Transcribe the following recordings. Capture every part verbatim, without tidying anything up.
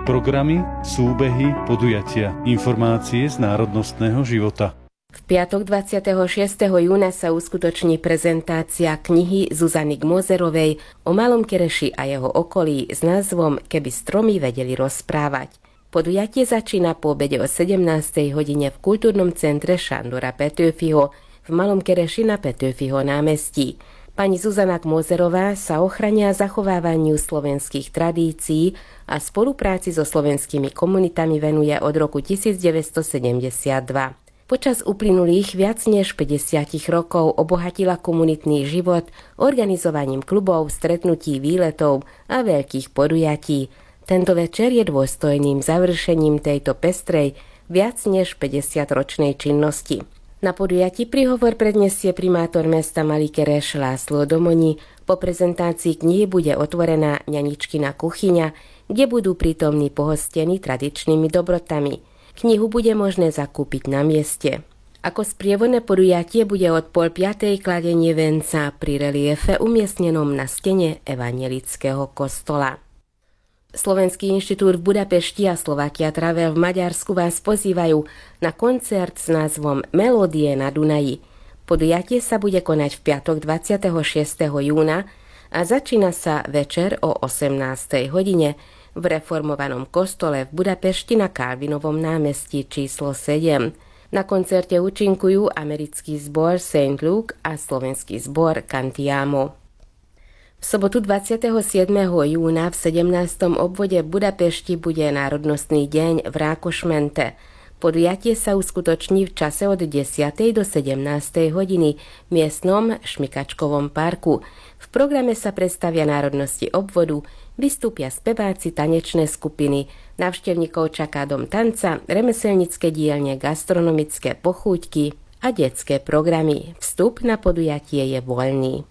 Programy, súbehy, podujatia, informácie z národnostného života. V piatok dvadsiateho šiesteho júna sa uskutoční prezentácia knihy Zuzany Gmozerovej o Malom Kereši a jeho okolí s názvom Keby stromy vedeli rozprávať. Podujatie začína po obede o sedemnástej hodine v kultúrnom centre Šandora Petőfiho v Malom Kereši na Petőfiho námestí. Pani Zuzana Gmozerová sa ochrane a zachovávaniu slovenských tradícií a spolupráci so slovenskými komunitami venuje od roku devätnásťsedemdesiatdva. Počas uplynulých viac než päťdesiat rokov obohatila komunitný život organizovaním klubov, stretnutí, výletov a veľkých podujatí. Tento večer je dôstojným završením tejto pestrej viac než päťdesiatročnej činnosti. Na podujatí príhovor predniesie primátor mesta Malý Kereš László Domoni. Po prezentácii knihy bude otvorená ňaničkina kuchyňa, kde budú prítomní pohostení tradičnými dobrotami. Knihu bude možné zakúpiť na mieste. Ako sprievodné podujatie bude od pol piatej kladenie venca pri reliefe umiestnenom na stene evanjelického kostola. Slovenský inštitút v Budapešti a Slovakia Travel v Maďarsku vás pozývajú na koncert s názvom Melódie na Dunaji. Podujatie sa bude konať v piatok dvadsiateho šiesteho júna a začína sa večer o osemnástej hodine v reformovanom kostole v Budapešti na Kalvinovom námestí číslo sedem. Na koncerte účinkujú americký zbor Saint Luke a slovenský zbor Cantiamo. V sobotu dvadsiateho siedmeho júna v sedemnástom obvode v Budapešti bude národnostný deň v Rákošmente. Podujatie sa uskutoční v čase od desiatej do sedemnástej hodiny v miestnom Šmikačkovom parku. V programe sa predstavia národnosti obvodu, vystúpia speváci, tanečné skupiny, návštevníkov čaká dom tanca, remeselnícke dielne, gastronomické pochúťky a detské programy. Vstup na podujatie je voľný.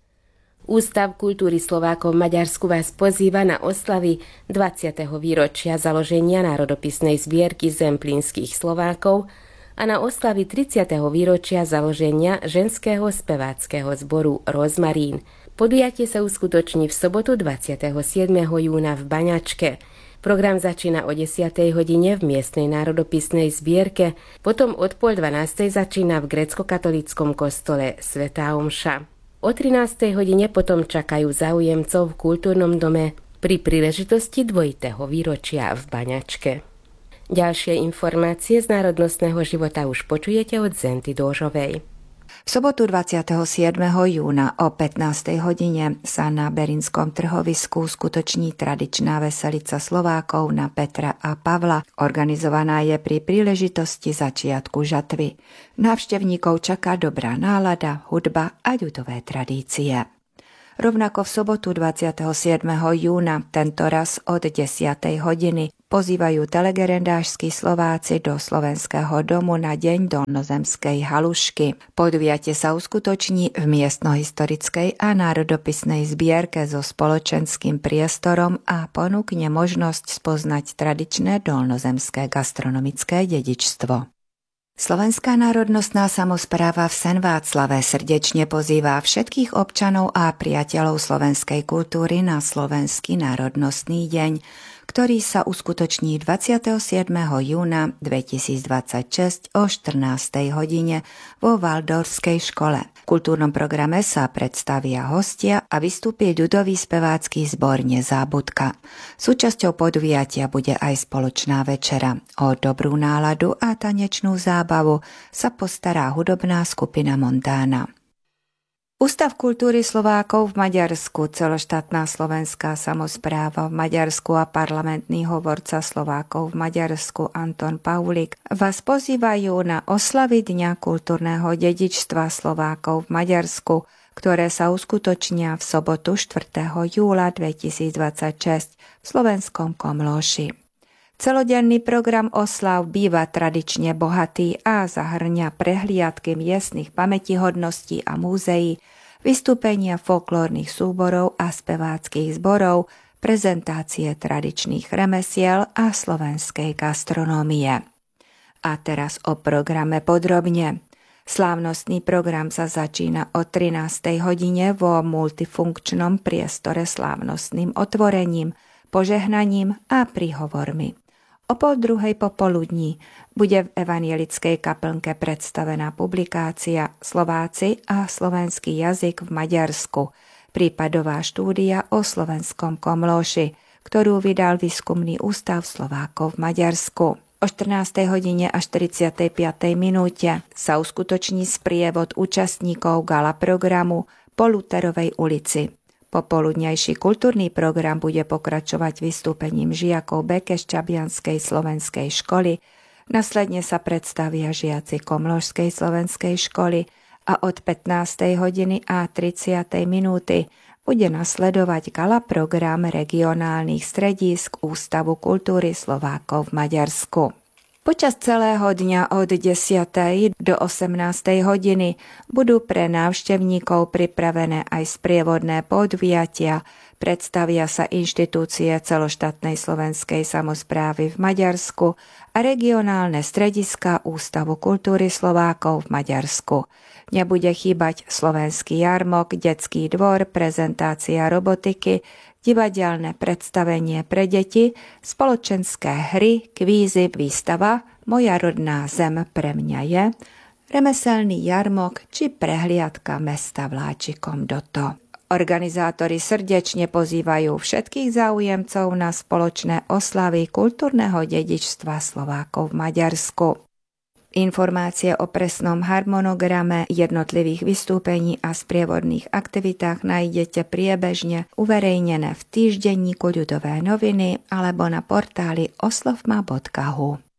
Ústav kultúry Slovákov v Maďarsku vás pozýva na oslavy dvadsiateho výročia založenia národopisnej zbierky zemplínskych Slovákov a na oslavy tridsiateho výročia založenia ženského speváckeho zboru Rozmarín. Podujatie sa uskutoční v sobotu dvadsiateho siedmeho júna v Baňačke. Program začína o desiatej hodine v miestnej národopisnej zbierke, potom od pol dvanástej začína v grécko-katolíckom kostole Svätá omša. O trinástej hodine potom čakajú záujemcov v kultúrnom dome pri príležitosti dvojitého výročia v Baňačke. Ďalšie informácie z národnostného života už počujete od Zenty Dóžovej. V sobotu dvadsiateho siedmeho júna o pätnástej hodine sa na Berinskom trhovisku skutoční tradičná veselica Slovákov na Petra a Pavla. Organizovaná je pri príležitosti začiatku žatvy. Návštevníkov čaká dobrá nálada, hudba a ľudové tradície. Rovnako v sobotu dvadsiateho siedmeho júna, tento raz od desiatej hodiny, pozývajú telegerendášski Slováci do Slovenského domu na deň dolnozemskej halušky. Podujatie sa uskutoční v miestnohistorickej a národopisnej zbierke so spoločenským priestorom a ponúkne možnosť spoznať tradičné dolnozemské gastronomické dedičstvo. Slovenská národnostná samospráva v Senváclave srdečne pozýva všetkých občanov a priateľov slovenskej kultúry na Slovenský národnostný deň, ktorý sa uskutoční dvadsiateho siedmeho júna dvetisícdvadsaťšesť o štrnástej hodine vo Valdorskej škole. V kultúrnom programe sa predstavia hostia a vystúpi ľudový spevácky zbor Nezábudka. Súčasťou podujatia bude aj spoločná večera. O dobrú náladu a tanečnú zábavu sa postará hudobná skupina Montána. Ústav kultúry Slovákov v Maďarsku, celoštátna slovenská samospráva v Maďarsku a parlamentný hovorca Slovákov v Maďarsku Anton Paulik vás pozývajú na oslavy Dňa kultúrneho dedičstva Slovákov v Maďarsku, ktoré sa uskutočnia v sobotu štvrtého júla dvetisícdvadsaťšesť v slovenskom Komlóši. Celodenný program oslav býva tradične bohatý a zahrňa prehliadky miestnych pamätihodností a múzeí, vystúpenia folklórnych súborov a speváckych zborov, prezentácie tradičných remesiel a slovenskej gastronómie. A teraz o programe podrobne. Slávnostný program sa začína o trinástej hodine vo multifunkčnom priestore slávnostným otvorením, požehnaním a príhovormi. O pol druhej popoludní bude v evanielickej kaplnke predstavená publikácia Slováci a slovenský jazyk v Maďarsku, prípadová štúdia o slovenskom komlóši, ktorú vydal Výskumný ústav Slovákov v Maďarsku. O štrnástej hodine a štyridsiatej piatej minúte sa uskutoční sprievod účastníkov gala programu po Luterovej ulici. Popoludňajší kultúrny program bude pokračovať vystúpením žiakov Bekeščabianskej slovenskej školy, nasledne sa predstavia žiaci Komlóšskej slovenskej školy a od pätnástej hodiny a tridsiatej minúty bude nasledovať gala program regionálnych stredísk Ústavu kultúry Slovákov v Maďarsku. Počas celého dňa od desiatej do osemnástej hodiny budú pre návštevníkov pripravené aj sprievodné podujatia, predstavia sa inštitúcie celoštátnej slovenskej samosprávy v Maďarsku a regionálne strediska Ústavu kultúry Slovákov v Maďarsku. Nebude chýbať slovenský jarmok, detský dvor, prezentácia robotiky, divadelné predstavenie pre deti, spoločenské hry, kvízy, výstava Moja rodná zem pre mňa je, remeselný jarmok či prehliadka mesta vláčikom do to. Organizátori srdečne pozývajú všetkých záujemcov na spoločné oslavy kultúrneho dedičstva Slovákov v Maďarsku. Informácie o presnom harmonograme jednotlivých vystúpení a sprievodných aktivitách nájdete priebežne uverejnené v týždenníku Ľudové noviny alebo na portáli oslovma bodka hu.